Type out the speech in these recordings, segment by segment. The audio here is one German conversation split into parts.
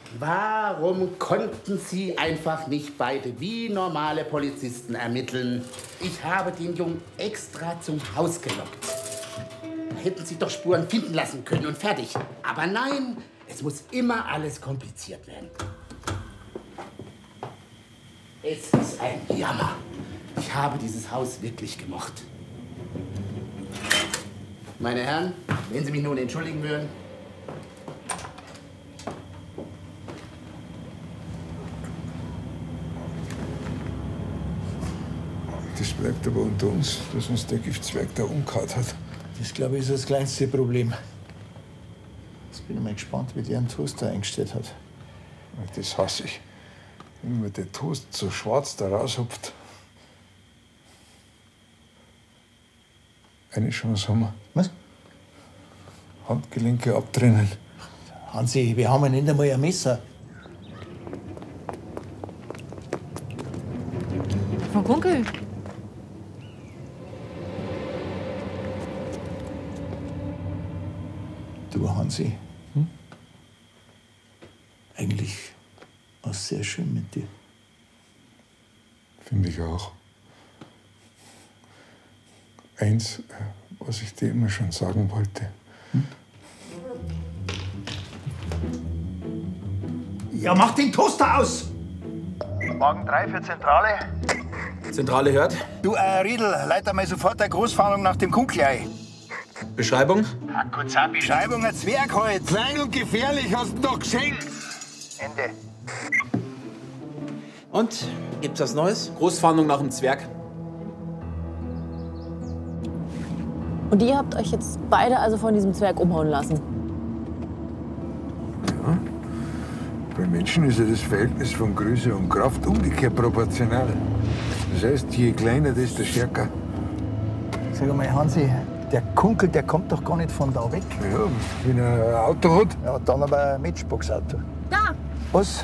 Warum konnten Sie einfach nicht beide wie normale Polizisten ermitteln? Ich habe den Jungen extra zum Haus gelockt. Da hätten Sie doch Spuren finden lassen können und fertig. Aber nein, es muss immer alles kompliziert werden. Es ist ein Jammer. Ich habe dieses Haus wirklich gemocht. Meine Herren, wenn Sie mich nun entschuldigen würden. Das bleibt aber unter uns, dass uns der Giftzwerg da umgehauen hat. Das, glaube ich, ist das kleinste Problem. Jetzt bin ich mal gespannt, wie der einen Toaster eingestellt hat. Das hasse ich. Wenn mir der Toast so schwarz da raushupft. Eine Chance haben wir. Was? Handgelenke abtrennen. Hansi, wir haben ja nicht einmal ein Messer. Von Kunkel. Du, Hansi, eigentlich auch sehr schön mit dir. Finde ich auch. Eins, was ich dir immer schon sagen wollte. Ja, mach den Toaster aus! Wagen 3 für Zentrale. Zentrale hört. Du, Riedl, leite mal sofort eine Großfahndung nach dem Kunkel ein. Beschreibung? Kurz Beschreibung, ein Zwerg halt. Klein und gefährlich, hast du doch gesehen. Ende. Und? Gibt's was Neues? Großfahndung nach dem Zwerg. Und ihr habt euch jetzt beide also von diesem Zwerg umhauen lassen? Ja. Bei Menschen ist ja das Verhältnis von Größe und Kraft umgekehrt proportional. Das heißt, je kleiner, desto stärker. Sag mal, Hansi, der Kunkel, der kommt doch gar nicht von da weg. Ja, wenn er ein Auto hat. Ja, dann aber ein Matchbox-Auto. Da! Was?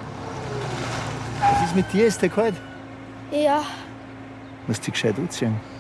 Was ist mit dir? Ist der kalt? Ja. Musst dich gescheit anziehen.